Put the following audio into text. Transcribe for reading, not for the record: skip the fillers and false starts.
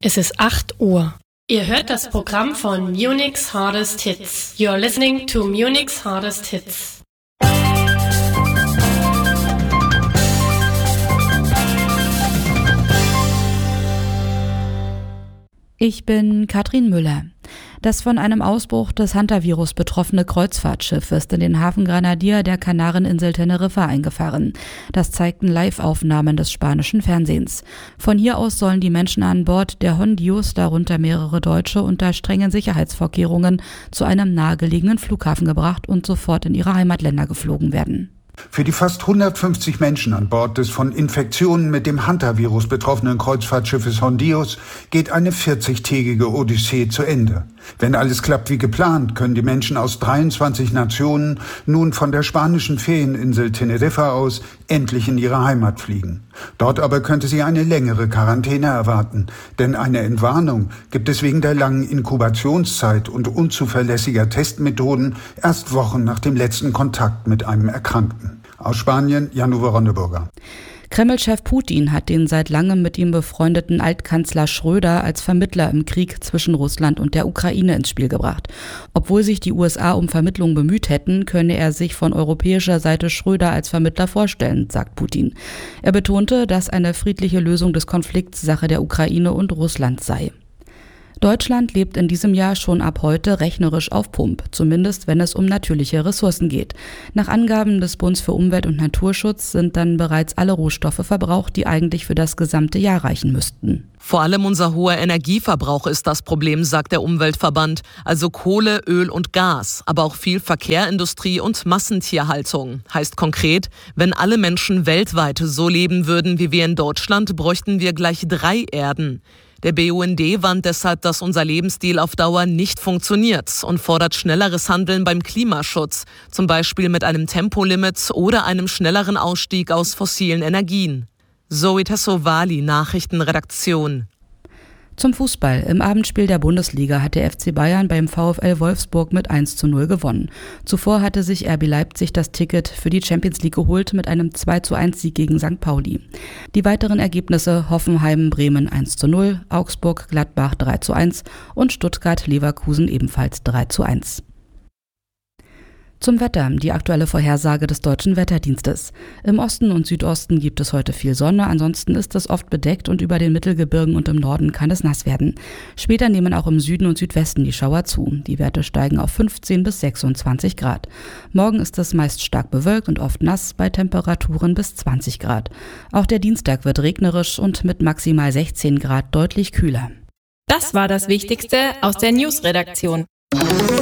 Es ist 8 Uhr. Ihr hört das Programm von Munich's Hardest Hits. You're listening to Munich's Hardest Hits. Ich bin Katrin Müller. Das von einem Ausbruch des Hantavirus betroffene Kreuzfahrtschiff ist in den Hafen Granadilla der Kanareninsel Teneriffa eingefahren. Das zeigten Live-Aufnahmen des spanischen Fernsehens. Von hier aus sollen die Menschen an Bord der Hondius, darunter mehrere Deutsche, unter strengen Sicherheitsvorkehrungen zu einem nahegelegenen Flughafen gebracht und sofort in ihre Heimatländer geflogen werden. Für die fast 150 Menschen an Bord des von Infektionen mit dem Hantavirus betroffenen Kreuzfahrtschiffes Hondius geht eine 40-tägige Odyssee zu Ende. Wenn alles klappt wie geplant, können die Menschen aus 23 Nationen nun von der spanischen Ferieninsel Teneriffa aus endlich in ihre Heimat fliegen. Dort aber könnte sie eine längere Quarantäne erwarten, denn eine Entwarnung gibt es wegen der langen Inkubationszeit und unzuverlässiger Testmethoden erst Wochen nach dem letzten Kontakt mit einem Erkrankten. Aus Spanien, Jan-Uwe Ronneburger. Kreml-Chef Putin hat den seit langem mit ihm befreundeten Altkanzler Schröder als Vermittler im Krieg zwischen Russland und der Ukraine ins Spiel gebracht. Obwohl sich die USA um Vermittlung bemüht hätten, könne er sich von europäischer Seite Schröder als Vermittler vorstellen, sagt Putin. Er betonte, dass eine friedliche Lösung des Konflikts Sache der Ukraine und Russland sei. Deutschland lebt in diesem Jahr schon ab heute rechnerisch auf Pump, zumindest wenn es um natürliche Ressourcen geht. Nach Angaben des Bundes für Umwelt und Naturschutz sind dann bereits alle Rohstoffe verbraucht, die eigentlich für das gesamte Jahr reichen müssten. Vor allem unser hoher Energieverbrauch ist das Problem, sagt der Umweltverband. Also Kohle, Öl und Gas, aber auch viel Verkehr, Industrie und Massentierhaltung. Heißt konkret, wenn alle Menschen weltweit so leben würden wie wir in Deutschland, bräuchten wir gleich 3 Erden. Der BUND warnt deshalb, dass unser Lebensstil auf Dauer nicht funktioniert und fordert schnelleres Handeln beim Klimaschutz, zum Beispiel mit einem Tempolimit oder einem schnelleren Ausstieg aus fossilen Energien. Zoe Tassovali, Nachrichtenredaktion. Zum Fußball. Im Abendspiel der Bundesliga hat der FC Bayern beim VfL Wolfsburg mit 1:0 gewonnen. Zuvor hatte sich RB Leipzig das Ticket für die Champions League geholt mit einem 2:1-Sieg gegen St. Pauli. Die weiteren Ergebnisse: Hoffenheim-Bremen 1:0, Augsburg-Gladbach 3:1 und Stuttgart-Leverkusen ebenfalls 3:1. Zum Wetter, die aktuelle Vorhersage des Deutschen Wetterdienstes. Im Osten und Südosten gibt es heute viel Sonne, ansonsten ist es oft bedeckt und über den Mittelgebirgen und im Norden kann es nass werden. Später nehmen auch im Süden und Südwesten die Schauer zu. Die Werte steigen auf 15 bis 26 Grad. Morgen ist es meist stark bewölkt und oft nass bei Temperaturen bis 20 Grad. Auch der Dienstag wird regnerisch und mit maximal 16 Grad deutlich kühler. Das war das Wichtigste aus der News-Redaktion.